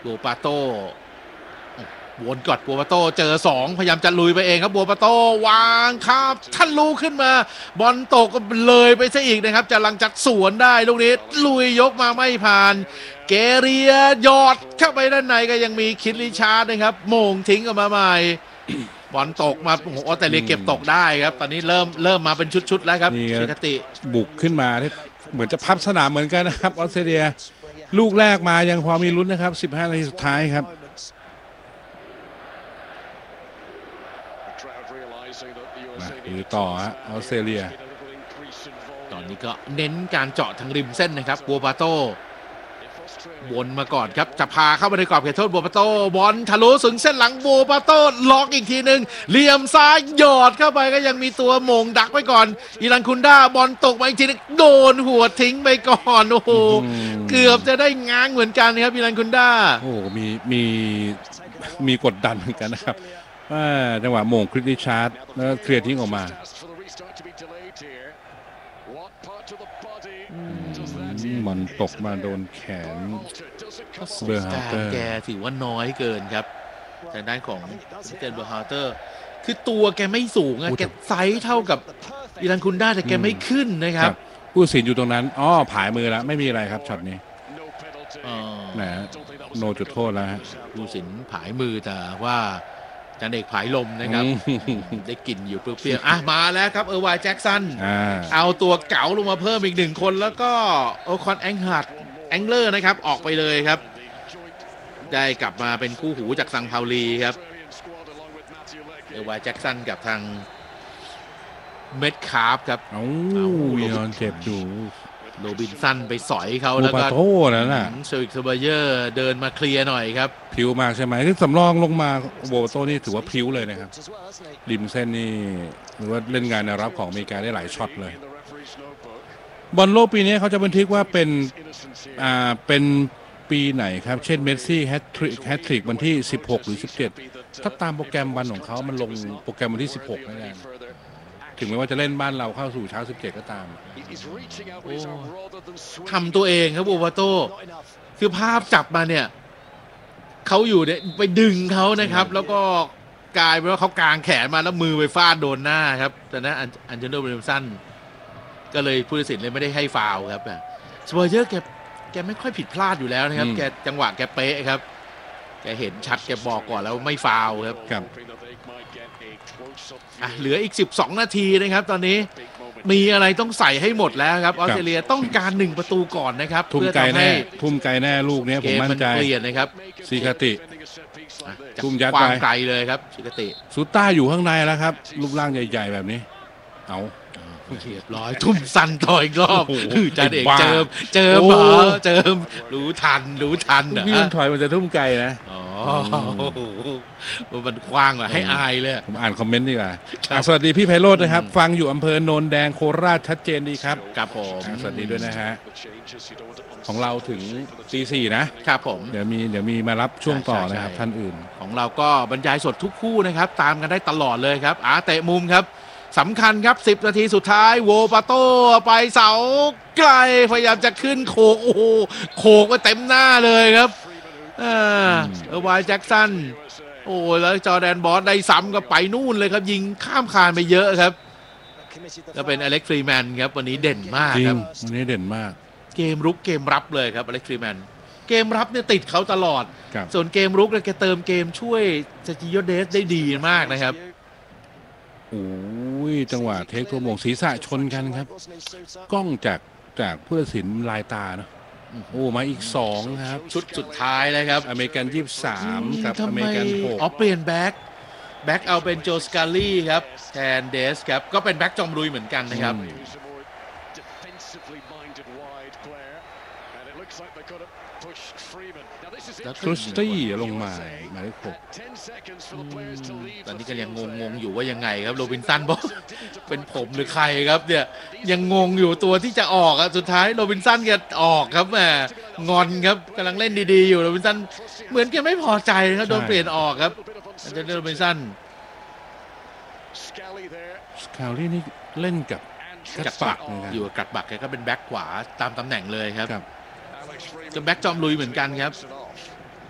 บัวปาโต้วนกอดบัวปาโต้เจอ2พยายามจะลุยไปเองครับบัวปาโต้วางครับท่านลูกขึ้นมาบอลตกก็เลยไปซะอีกนะครับจะลังจักสวนได้ลูกนี้ลุยยกมาไม่ผ่านเกเรียยอดเข้าไปด้านในก็ยังมีคิดลิชาร์ดนะครับโมงทิ้งออกมาใหม่บอลตกมาโอ้โหออสเตรเลียเก็บตกได้ครับตอนนี้เริ่มมาเป็นชุดๆแล้วครับชิคติบุกขึ้นมาเหมือนจะพับสนามเหมือนกันนะครับออสเตรเลียลูกแรกมายังพอมีลุ้นนะครับ15 นาทีสุดท้ายครับดูต่อฮะออสเตรเลียตอนนี้ก็เน้นการเจาะทางริมเส้นนะครับบัวปาโต้วนมาก่อนครับจะพาเข้ามาในกรอบเขตโทษบัวปาโต้บอลทะลุถึงเส้นหลังบัวปาโต้ล็อกอีกทีหนึ่งเหลี่ยมซ้ายหยอดเข้าไปก็ยังมีตัวโมงดักไว้ก่อนอิรันคุนด้าบอลตกมาอีกทีนึงโดนหัวทิ้งไปก่อนโอ้โหเกือบจะได้ง้างเหมือนกันครับอิรันคุนด้าโอ้มีกดดันเหมือนกันนะครับว่าจังหวะโมงคริสติชาร์ดแล้วเคลียร์ทิ้งออกมามันตกมาโดนแขนเบอร์ฮาเตอร์แกถือว่าน้อยเกินครับทางด้านของสเตนเบอร์ฮาเตอร์คือตัวแกไม่สูงอะแกไซส์เท่ากับอิรันคุนด้าแต่แกไม่ขึ้นนะครับผู้สินอยู่ตรงนั้นผายมือแล้วไม่มีอะไรครับช็อตนี้นะโนจุดโทษแล้วฮะผู้สินผายมือแต่ว่าจันเอกผายลมนะครับได้กลิ่นอยู่เปรี้ยวๆมาแล้วครับวายแจ็คสันเอาตัวเก๋าลงมาเพิ่มอีก1 คนแล้วก็โอคอนแองฮัดแองเลอร์นะครับออกไปเลยครับได้กลับมาเป็นคู่หูจากซังพาวลีครับวายแจ็คสันกับทางเม็ดคาร์ฟครับมีนอนเจ็บอยู่โรบินสันไปสอยเขาแล้วก็โทษนะเซอร์วิสเบเยอร์เดินมาเคลียร์หน่อยครับพิ้วมากใช่ไหมที่สำรองลงมาโบโต้นี่ถือว่าพิ้วเลยนะครับริมเส้นนี่หรือว่าเล่นงานในรับของอเมริกาได้หลายช็อตเลยบอลโลกปีนี้เขาจะบันทึกว่าเป็นปีไหนครับเช่นเมสซี่แฮตทริกวันที่16หรือ17ถ้าตามโปรแกรมวันของเขามันลงโปรแกรมวันที่16นั่นเองถึงแม้ว่าจะเล่นบ้านเราเข้าสู่เช้า17ก็ตามทำตัวเองครับโอวาโต้คือภาพจับมาเนี่ยเขาอยู่เนี่ยไปดึงเขานะครับแล้วก็กลายเป็นว่าเขากางแขนมาแล้วมือไปฟาดโดนหน้าครับแต่นั้นอันเจโนเบรมสันก็เลยผู้ตัดสินเลยไม่ได้ให้ฟาวล์ครับสเปอร์เยอร์แกไม่ค่อยผิดพลาดอยู่แล้วนะครับแกจังหวะแกเป๊ะครับแกเห็นชัดแกบอกก่อนแล้วไม่ฟาวล์ครับเหลืออีก12 นาทีนะครับตอนนี้มีอะไรต้องใส่ให้หมดแล้วครับออสเตรเลียต้องการ1 ประตูก่อนนะครับเพื่อทำให้ทุ่มไกลแน่ลูกนี้ผมมั่นใจเปลี่ยนนะครับซิคาติทุ่มยัดไปไกลเลยครับซิคาติซูต้าอยู่ข้างในแล้วครับรูปร่างใหญ่ๆแบบนี้เรียบร้อยทุ่มสั้นต่ออีกรอบจันเอกเจิมรู้ทันพี่ถอยมันจะทุ่มไกลนะมันกว้างอ่ะให้อายเลยผมอ่านคอมเมนต์ดีกว่าสวัสดีพี่ไพโรจน์นะครับฟังอยู่อำเภอโนนแดงโคราชชัดเจนดีครับครับผมสวัสดีด้วยนะฮะของเราถึงตี 4 นะครับผมเดี๋ยวมีมารับช่วงต่อนะครับท่านอื่นของเราก็บรรยายสดทุกคู่นะครับตามกันได้ตลอดเลยครับเตะมุมครับสำคัญครับ10 นาทีสุดท้ายโวปาโต้ไปเสาไกลพยายามจะขึ้นโขกโอ้โหโขกไปเต็มหน้าเลยครับวายแจ็คสันโอ้แล้วจอร์แดนบอสได้ซ้ำก็ไปนู่นเลยครับยิงข้ามคานไปเยอะครับก็เป็นอเล็กซ์ฟรีแมนครับวันนี้เด่นมากครับวันนี้เด่นมากเกมรุกเกมรับเลยครับอเล็กซ์ฟรีแมนเกมรับเนี่ยติดเขาตลอดส่วนเกมรุกเนี่ยแกเติมเกมช่วยเซจิโยเดสได้ดีมากนะครับโอ้ยจังหวะเทคตัวโมงศีรษะชนกันครับกล้องจากผู้ตัดสินลายตาเนาะมาอีก2ครับชุดสุดท้ายเลยครับอเมริกัน23กับอเมริกัน6 เปลี่ยนแบ็คเอาเป็นโจสกาลี่ครับแทนเดสครับก็เป็นแบ็คจอมลุยเหมือนกันนะครับครูสตี้ลงมาหมายเลข 6 ตอนนี้ก็ยังงงอยู่ว่ายังไงครับโรบินสันบอกเป็นผมหรือใครครับเนี่ยยังงงอยู่ตัวที่จะออกสุดท้ายโรบินสันแกออกครับแหมงอนครับกำลังเล่นดีๆอยู่โรบินสันเหมือนแกไม่พอใจครับโดนเปลี่ยนออกครับจะโรบินสันสคาลี่นี่เล่นกับกัดปักอยู่กับกัดปักแกก็เป็นแบ็คขวาตามตำแหน่งเลยครับจะแบ็คจอมลุยเหมือนกันครับ